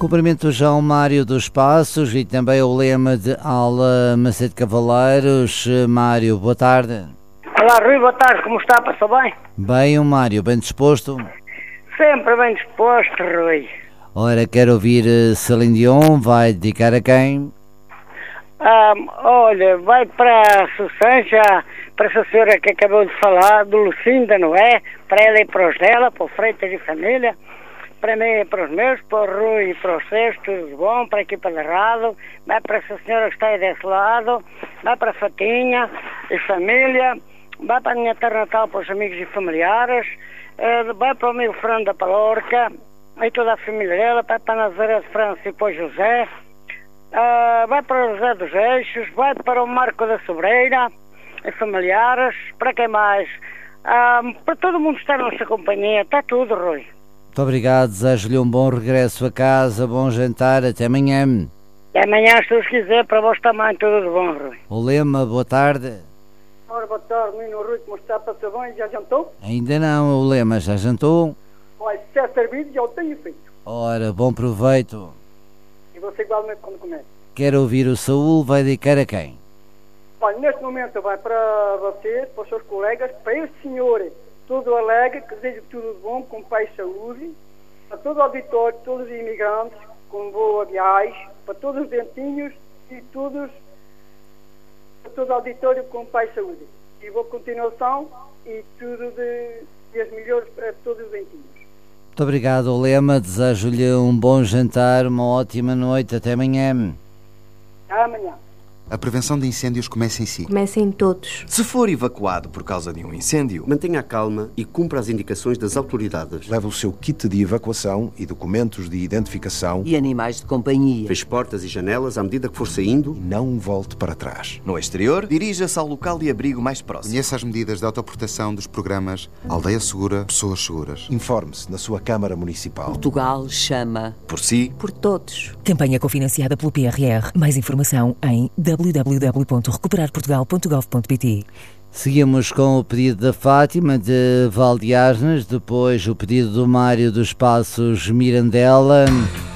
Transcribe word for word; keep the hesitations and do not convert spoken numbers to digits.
Cumprimento o João Mário dos Passos e também o lema de Aula Macedo Cavaleiros. Mário, boa tarde. Olá Rui, boa tarde, como está? Passou bem? Bem, o Mário, bem disposto? Sempre bem disposto, Rui. Ora, quero ouvir Celine Dion, vai dedicar a quem? Ah, olha, vai para a Susancha, para essa senhora que acabou de falar, do Lucinda, não é? Para ela e para os dela, para o Freitas e família, para mim e para os meus, para o Rui e para os seus, tudo bom, para a equipa da rádio, vai para essa senhora que está aí desse lado, vai para a Fatinha e família, vai para a minha terra natal, para os amigos e familiares, uh, vai para o meu Fernando da Palorca, e toda a família dela, vai para a Nazaré de França e para o José, uh, vai para o José dos Eixos, vai para o Marco da Sobreira e familiares, para quem mais? Uh, para todo mundo estar na nossa companhia, está tudo, Rui. Muito obrigado, desejo-lhe um bom regresso a casa, bom jantar, até amanhã. Até amanhã, se Deus quiser, para vós também, tudo de bom, Rui. O lema, boa tarde. Ora, boa tarde, menino Rui, como está? Passou bem? Já jantou? Ainda não, o lema, já jantou? Olha, se é servido, já o tenho feito. Ora, bom proveito. E você igualmente quando começa. Quero ouvir o Saúl, vai dedicar a quem? Olha, neste momento vai para você, para os seus colegas, para este senhor, tudo alegre, que deseja tudo de bom, com paz e saúde, para todo o auditório, todos os imigrantes, com boa viagem, para todos os dentinhos e todos, para todo o auditório, com paz e saúde. E boa continuação e tudo de, de as melhores para todos os dentinhos. Muito obrigado, o lema, desejo-lhe um bom jantar, uma ótima noite, até amanhã. Até amanhã. A prevenção de incêndios começa em si. Começa em todos. Se for evacuado por causa de um incêndio, mantenha a calma e cumpra as indicações das autoridades. Leve o seu kit de evacuação e documentos de identificação. E animais de companhia. Feche portas e janelas à medida que for saindo. E não volte para trás. No exterior, dirija-se ao local de abrigo mais próximo. Conheça as medidas de autoproteção dos programas Aldeia Segura, Pessoas Seguras. Informe-se na sua Câmara Municipal. Portugal chama por si, por todos. Campanha cofinanciada pelo P R R. Mais informação em w w w ponto recuperar portugal ponto gov ponto p t. Seguimos com o pedido da Fátima de Valdearnas, depois o pedido do Mário dos Passos Mirandela.